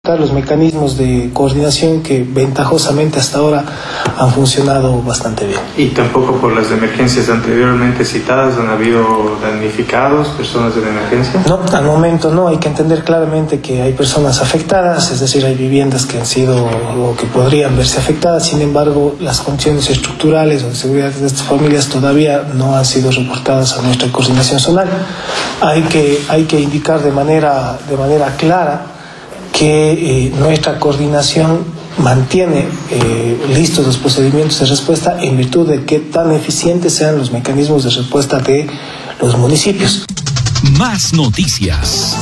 Los mecanismos de coordinación que ventajosamente hasta ahora han funcionado bastante bien. Y tampoco por las emergencias anteriormente citadas han habido damnificados, personas de la emergencia. No, al momento no. Hay que entender claramente que hay personas afectadas, es decir, hay viviendas que han sido o que podrían verse afectadas. Sin embargo, las condiciones estructurales o de seguridad de estas familias todavía no han sido reportadas a nuestra coordinación zonal. Hay que indicar de manera clara que nuestra coordinación mantiene listos los procedimientos de respuesta en virtud de que tan eficientes sean los mecanismos de respuesta de los municipios. Más noticias.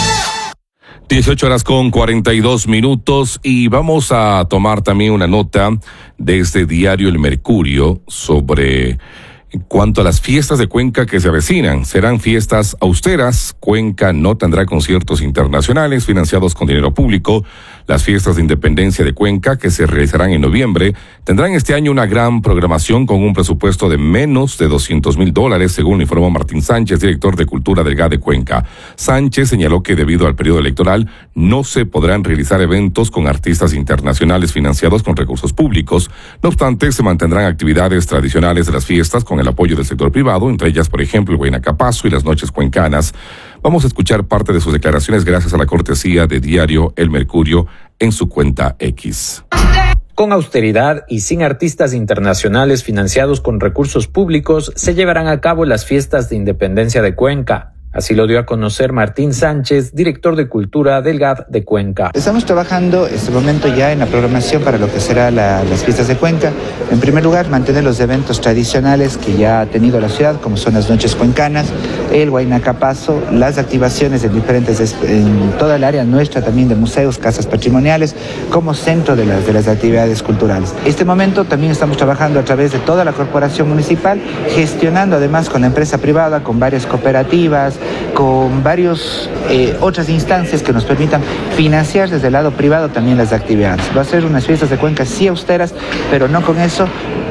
18:42 y vamos a tomar también una nota de este diario El Mercurio sobre en cuanto a las fiestas de Cuenca que se avecinan. Serán fiestas austeras. Cuenca no tendrá conciertos internacionales financiados con dinero público. Las fiestas de independencia de Cuenca, que se realizarán en noviembre, tendrán este año una gran programación con un presupuesto de menos de $200,000, según informó Martín Sánchez, director de Cultura del GAD de Cuenca. Sánchez señaló que debido al periodo electoral no se podrán realizar eventos con artistas internacionales financiados con recursos públicos. No obstante, se mantendrán actividades tradicionales de las fiestas con el apoyo del sector privado, entre ellas, por ejemplo, el Huaynacapazo y las noches cuencanas. Vamos a escuchar parte de sus declaraciones gracias a la cortesía de Diario El Mercurio en su cuenta X. Con austeridad y sin artistas internacionales financiados con recursos públicos, se llevarán a cabo las fiestas de independencia de Cuenca. Así lo dio a conocer Martín Sánchez, director de Cultura del GAD de Cuenca. Estamos trabajando este momento ya en la programación para lo que será las fiestas de Cuenca. En primer lugar, mantener los eventos tradicionales que ya ha tenido la ciudad, como son las noches cuencanas, el Huaynacapazo, las activaciones en toda el área nuestra también de museos, casas patrimoniales, como centro de las actividades culturales. Este momento también estamos trabajando a través de toda la corporación municipal, gestionando además con la empresa privada, con varias cooperativas, con varias otras instancias que nos permitan financiar desde el lado privado también las actividades. Va a ser unas fiestas de Cuenca sí austeras, pero no con eso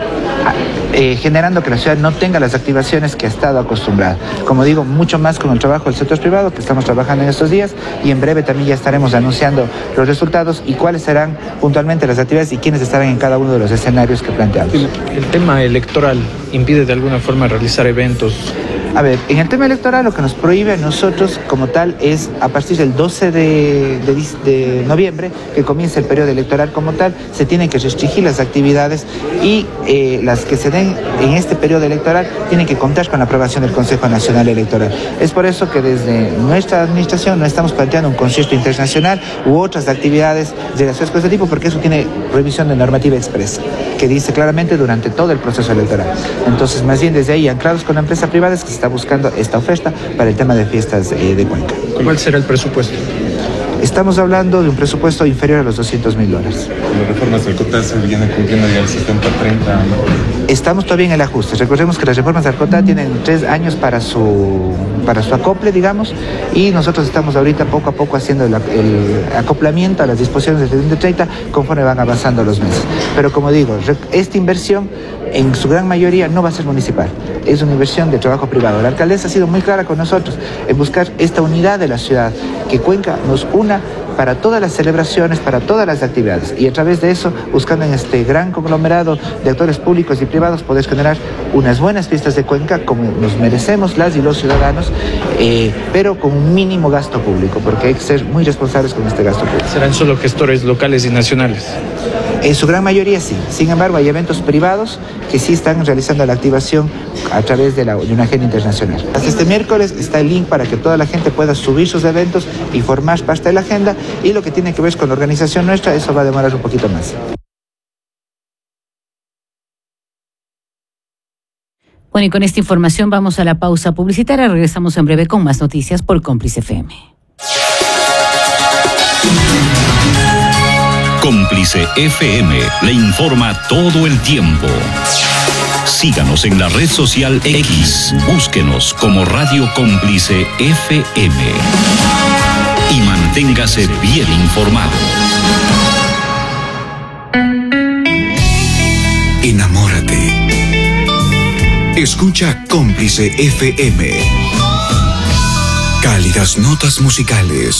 generando que la ciudad no tenga las activaciones que ha estado acostumbrada. Como digo, mucho más con el trabajo del sector privado que estamos trabajando en estos días, y en breve también ya estaremos anunciando los resultados y cuáles serán puntualmente las actividades y quiénes estarán en cada uno de los escenarios que planteamos. El tema electoral impide de alguna forma realizar eventos. A ver, en el tema electoral lo que nos prohíbe a nosotros como tal es a partir del 12 de noviembre, que comienza el periodo electoral como tal, se tienen que restringir las actividades y las que se den en este periodo electoral tienen que contar con la aprobación del Consejo Nacional Electoral. Es por eso que desde nuestra administración no estamos planteando un concierto internacional u otras actividades relacionadas con este tipo, porque eso tiene prohibición de normativa expresa, que dice claramente durante todo el proceso electoral. Entonces, más bien desde ahí, anclados con la empresa privada, es que se está buscando esta oferta para el tema de fiestas de Cuenca. ¿Cuál será el presupuesto? Estamos hablando de un presupuesto inferior a los $200,000. Las reformas del COTAD se vienen cumpliendo ya el 70-30. Estamos todavía en el ajuste. Recordemos que las reformas del COTAD tienen 3 años para su acople, digamos, y nosotros estamos ahorita poco a poco haciendo el acoplamiento a las disposiciones del 70-30 conforme van avanzando los meses. Pero como digo, esta inversión en su gran mayoría no va a ser municipal, es una inversión de trabajo privado. La alcaldesa ha sido muy clara con nosotros en buscar esta unidad de la ciudad, que Cuenca nos una para todas las celebraciones, para todas las actividades, y a través de eso, buscando en este gran conglomerado de actores públicos y privados, poder generar unas buenas fiestas de Cuenca como nos merecemos las y los ciudadanos, pero con un mínimo gasto público, porque hay que ser muy responsables con este gasto público. ¿Serán solo gestores locales y nacionales? En su gran mayoría sí. Sin embargo, hay eventos privados que sí están realizando la activación a través de una agenda internacional. Hasta este miércoles está el link para que toda la gente pueda subir sus eventos y formar parte de la agenda, y lo que tiene que ver con la organización nuestra, eso va a demorar un poquito más. Bueno, y con esta información vamos a la pausa publicitaria. Regresamos en breve con más noticias por Cómplice FM. Cómplice FM le informa todo el tiempo. Síganos en la red social X. Búsquenos como Radio Cómplice FM. Y manténgase bien informado. Enamórate. Escucha Cómplice FM. Cálidas notas musicales.